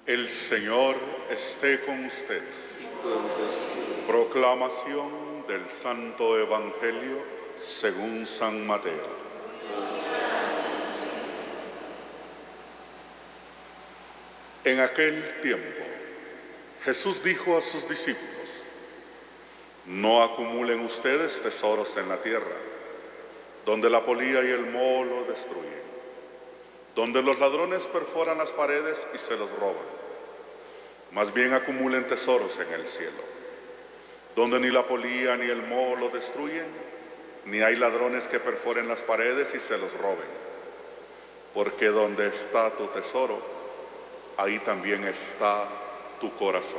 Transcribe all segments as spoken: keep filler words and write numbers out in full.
El Señor esté con ustedes. y con tu espíritu. Proclamación del Santo Evangelio según San Mateo. En aquel tiempo, Jesús dijo a sus discípulos: no acumulen ustedes tesoros en la tierra, donde la polilla y el moho lo destruyen, donde los ladrones perforan las paredes y se los roban. Más bien acumulen tesoros en el cielo, donde ni la polilla ni el moho lo destruyen, ni hay ladrones que perforen las paredes y se los roben. Porque donde está tu tesoro, ahí también está tu corazón.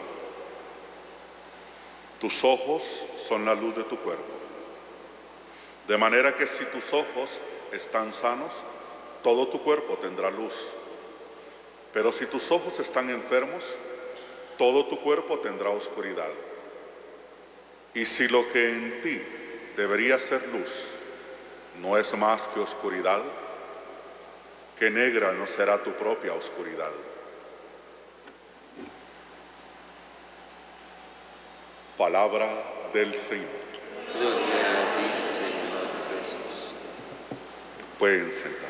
Tus ojos son la luz de tu cuerpo. De manera que si tus ojos están sanos, todo tu cuerpo tendrá luz. Pero si tus ojos están enfermos, todo tu cuerpo tendrá oscuridad. Y si lo que en ti debería ser luz no es más que oscuridad, qué negra no será tu propia oscuridad. Palabra del Señor. Gloria a ti, Señor Jesús. Pueden sentarse.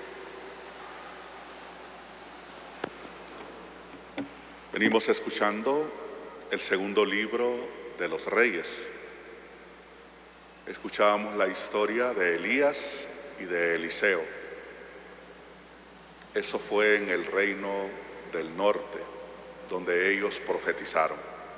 Venimos escuchando el segundo libro de los Reyes. Escuchábamos la historia de Elías y de Eliseo. Eso fue en el reino del norte, donde ellos profetizaron.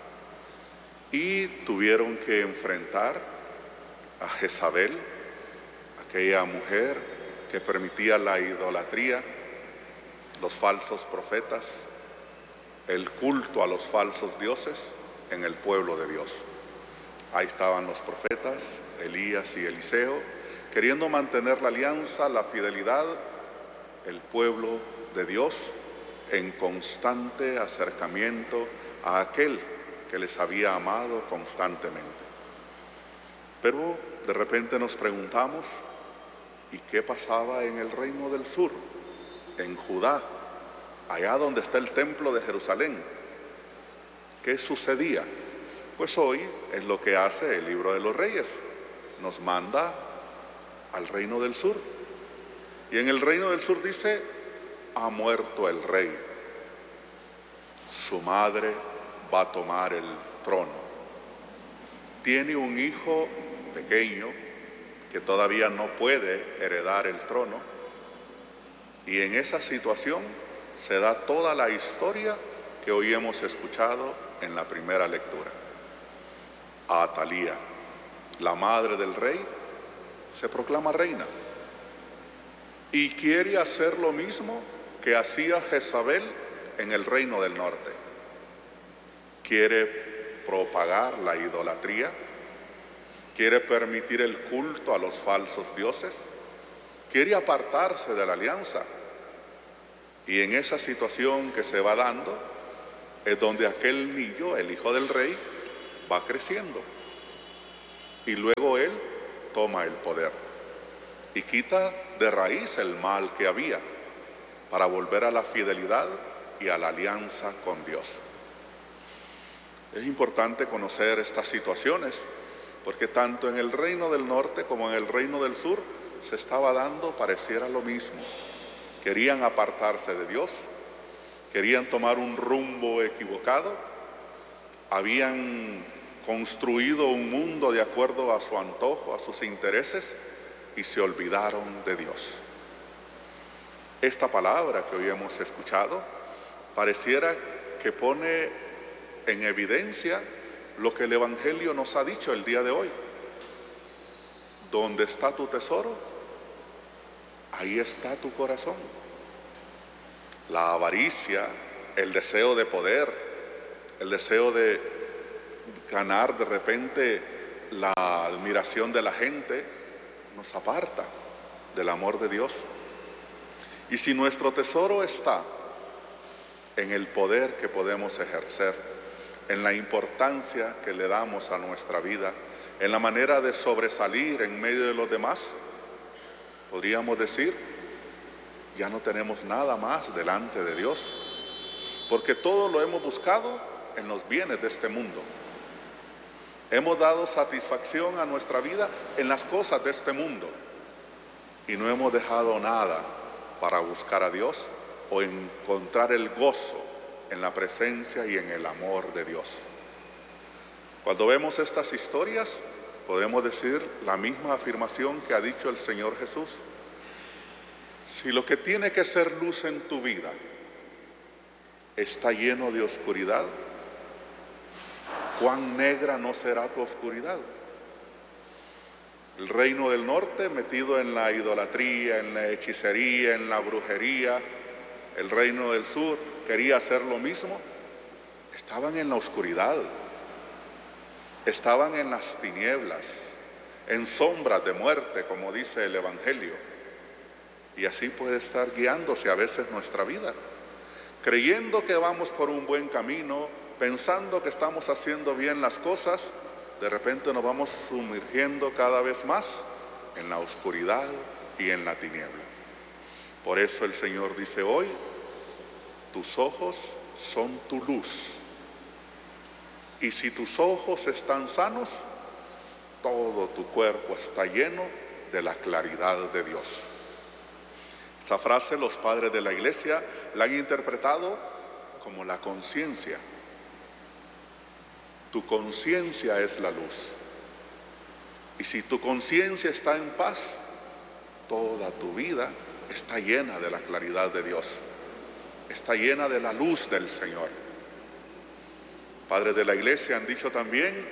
Y tuvieron que enfrentar a Jezabel, aquella mujer que permitía la idolatría, los falsos profetas, el culto a los falsos dioses en el pueblo de Dios. Ahí estaban los profetas, Elías y Eliseo, queriendo mantener la alianza, la fidelidad, el pueblo de Dios en constante acercamiento a aquel que les había amado constantemente. Pero de repente nos preguntamos, ¿y qué pasaba en el reino del sur, en Judá, allá donde está el templo de Jerusalén? ¿Qué sucedía? Pues hoy es lo que hace el libro de los Reyes, nos manda al reino del sur. Y en el reino del sur dice: ha muerto el rey, su madre va a tomar el trono. Tiene un hijo pequeño que todavía no puede heredar el trono, y en esa situación se da toda la historia que hoy hemos escuchado en la primera lectura. Atalía, la madre del rey, se proclama reina y quiere hacer lo mismo que hacía Jezabel en el reino del norte. Quiere propagar la idolatría, quiere permitir el culto a los falsos dioses, quiere apartarse de la alianza. Y en esa situación que se va dando es donde aquel niño, el hijo del rey, va creciendo. Y luego él toma el poder y quita de raíz el mal que había para volver a la fidelidad y a la alianza con Dios. Es importante conocer estas situaciones porque tanto en el reino del norte como en el reino del sur se estaba dando, pareciera lo mismo. Querían apartarse de Dios, querían tomar un rumbo equivocado, habían construido un mundo de acuerdo a su antojo, a sus intereses, y se olvidaron de Dios. Esta palabra que hoy hemos escuchado pareciera que pone en evidencia lo que el Evangelio nos ha dicho el día de hoy. ¿Dónde está tu tesoro? Ahí está tu corazón. La avaricia, el deseo de poder, el deseo de ganar de repente la admiración de la gente, nos aparta del amor de Dios. Y si nuestro tesoro está en el poder que podemos ejercer, en la importancia que le damos a nuestra vida, en la manera de sobresalir en medio de los demás, podríamos decir, ya no tenemos nada más delante de Dios. porque todo lo hemos buscado en los bienes de este mundo. Hemos dado satisfacción a nuestra vida en las cosas de este mundo y no hemos dejado nada para buscar a Dios o encontrar el gozo en la presencia y en el amor de Dios. Cuando vemos estas historias, podemos decir la misma afirmación que ha dicho el Señor Jesús. Si lo que tiene que ser luz en tu vida está lleno de oscuridad, ¿cuán negra no será tu oscuridad? El reino del norte metido en la idolatría, en la hechicería, en la brujería. El reino del sur quería hacer lo mismo. Estaban en la oscuridad, estaban en las tinieblas, en sombras de muerte, como dice el Evangelio. Y así puede estar guiándose a veces nuestra vida, creyendo que vamos por un buen camino, pensando que estamos haciendo bien las cosas. De repente nos vamos sumergiendo cada vez más en la oscuridad y en la tiniebla. Por eso el Señor dice hoy, tus ojos son tu luz. Y si tus ojos están sanos, todo tu cuerpo está lleno de la claridad de Dios. Esa frase los padres de la iglesia la han interpretado como la conciencia. Tu conciencia es la luz. Y si tu conciencia está en paz, toda tu vida está llena de la claridad de Dios. Está llena de la luz del Señor. Padres de la iglesia han dicho también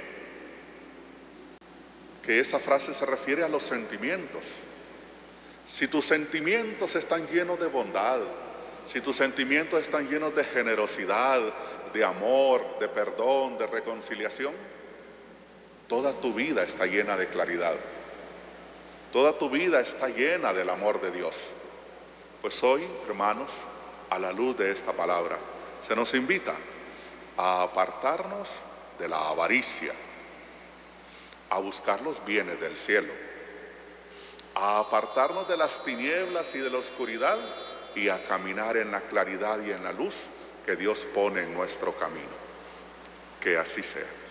que esa frase se refiere a los sentimientos. Si tus sentimientos están llenos de bondad, si tus sentimientos están llenos de generosidad, de amor, de perdón, de reconciliación, toda tu vida está llena de claridad. Toda tu vida está llena del amor de Dios. Pues hoy, hermanos, a la luz de esta palabra, se nos invita a apartarnos de la avaricia, a buscar los bienes del cielo, a apartarnos de las tinieblas y de la oscuridad y a caminar en la claridad y en la luz que Dios pone en nuestro camino. Que así sea.